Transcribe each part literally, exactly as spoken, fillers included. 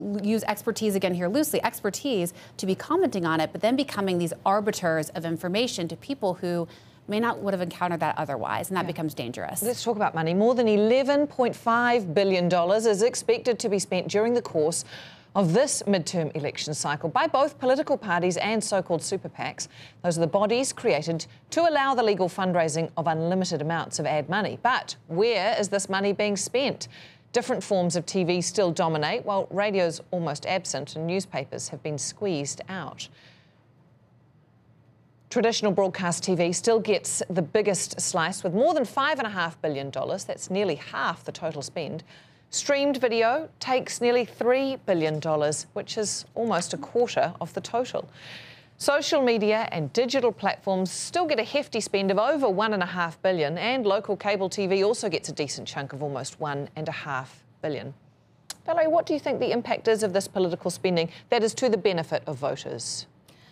use expertise again here loosely, expertise to be commenting on it, but then becoming these arbiters of information to people who may not would have encountered that otherwise, and that yeah. becomes dangerous. Let's talk about money. More than eleven point five billion dollars is expected to be spent during the course of this midterm election cycle by both political parties and so-called super PACs. Those are the bodies created to allow the legal fundraising of unlimited amounts of ad money. But where is this money being spent? Different forms of T V still dominate, while radio's almost absent and newspapers have been squeezed out. Traditional broadcast T V still gets the biggest slice with more than five point five billion dollars. That's nearly half the total spend. Streamed video takes nearly three billion dollars, which is almost a quarter of the total. Social media and digital platforms still get a hefty spend of over one and a half billion, and local cable T V also gets a decent chunk of almost one and a half billion. Valerie, what do you think the impact is of this political spending that is to the benefit of voters?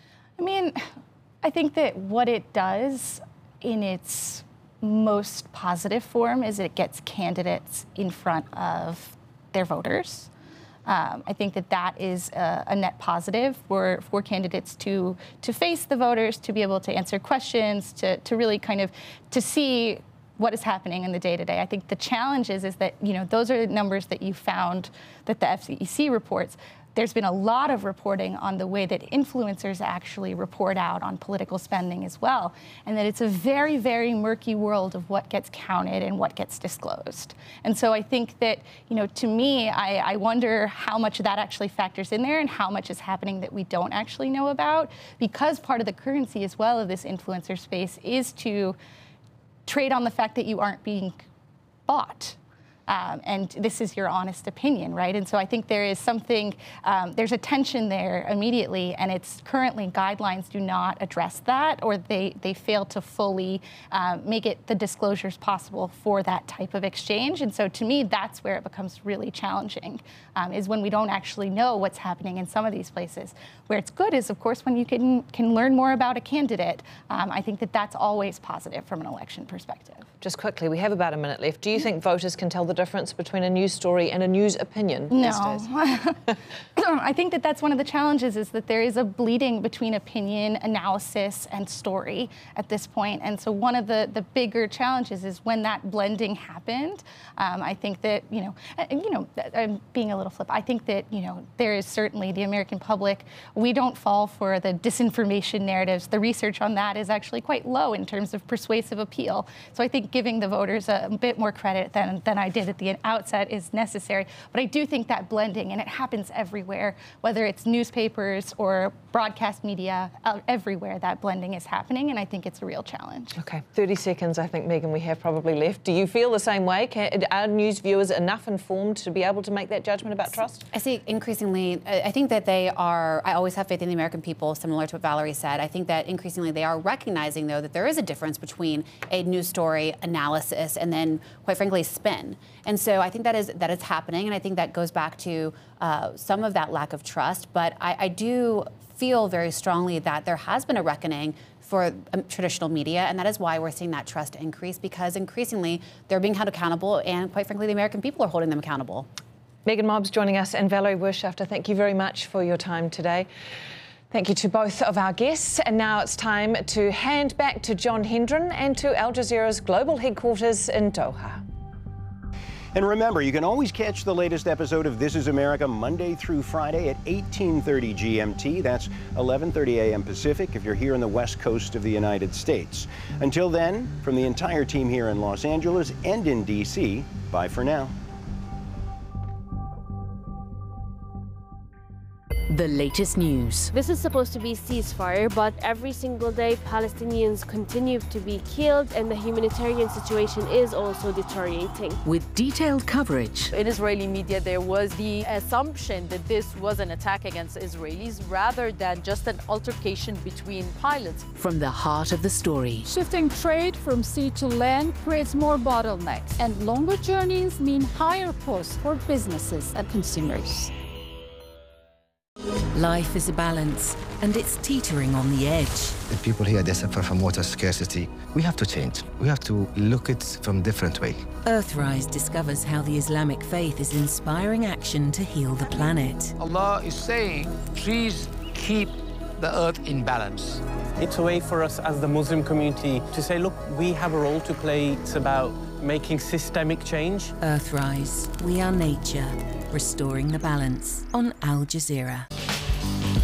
I mean, I think that what it does in its most positive form is it gets candidates in front of their voters. Um, I think that that is a, a net positive for, for candidates to to face the voters, to be able to answer questions, to, to really kind of to see what is happening in the day-to-day. I think the challenge is, is that, you know, those are the numbers that you found that the F C C reports. There's been a lot of reporting on the way that influencers actually report out on political spending as well, and that it's a very, very murky world of what gets counted and what gets disclosed. And so I think that, you know, to me, I, I wonder how much of that actually factors in there and how much is happening that we don't actually know about, because part of the currency as well of this influencer space is to trade on the fact that you aren't being bought. Um, and this is your honest opinion, right? And so I think there is something, um, there's a tension there immediately, and it's currently guidelines do not address that, or they, they fail to fully um, make it the disclosures possible for that type of exchange. And so to me, that's where it becomes really challenging, um, is when we don't actually know what's happening in some of these places. Where it's good is, of course, when you can, can learn more about a candidate. Um, I think that that's always positive from an election perspective. Just quickly, we have about a minute left. Do you think voters can tell the difference between a news story and a news opinion these days? No. I think that that's one of the challenges, is that there is a bleeding between opinion, analysis, and story at this point. And so one of the, the bigger challenges is when that blending happened. Um, I think that, you know, and, you know, I'm being a little flip. I think that, you know, there is certainly the American public, we don't fall for the disinformation narratives. The research on that is actually quite low in terms of persuasive appeal. So I think giving the voters a, a bit more credit than, than I did at the outset is necessary. But I do think that blending, and it happens everywhere, whether it's newspapers or broadcast media, uh, everywhere that blending is happening, and I think it's a real challenge. Okay, thirty seconds, I think, Megan, we have probably left. Do you feel the same way? Can, are news viewers enough informed to be able to make that judgment about trust? I see increasingly, I think that they are, I always have faith in the American people, similar to what Valerie said. I think that increasingly they are recognizing, though, that there is a difference between a news story analysis and then, quite frankly, spin. And so I think that is that is happening, and I think that goes back to uh, some of that lack of trust. But I, I do feel very strongly that there has been a reckoning for um, traditional media, and that is why we're seeing that trust increase, because increasingly they're being held accountable, and quite frankly, the American people are holding them accountable. Megan Mobbs joining us, and Valerie Wirtschafter, thank you very much for your time today. Thank you to both of our guests. And now it's time to hand back to John Hendren and to Al Jazeera's global headquarters in Doha. And remember, you can always catch the latest episode of This is America Monday through Friday at eighteen thirty G M T. That's eleven thirty a m Pacific if you're here on the west coast of the United States. Until then, from the entire team here in Los Angeles and in D C, bye for now. The latest news. This is supposed to be ceasefire, but every single day Palestinians continue to be killed, and the humanitarian situation is also deteriorating. With detailed coverage. In Israeli media, there was the assumption that this was an attack against Israelis rather than just an altercation between pilots. From the heart of the story. Shifting trade from sea to land creates more bottlenecks, and longer journeys mean higher costs for businesses and consumers. You Life is a balance, and it's teetering on the edge. The people here, they suffer from water scarcity. We have to change. We have to look at it from a different way. Earthrise discovers how the Islamic faith is inspiring action to heal the planet. Allah is saying, trees keep the earth in balance. It's a way for us as the Muslim community to say, look, we have a role to play. It's about making systemic change. Earthrise, we are nature, restoring the balance on Al Jazeera.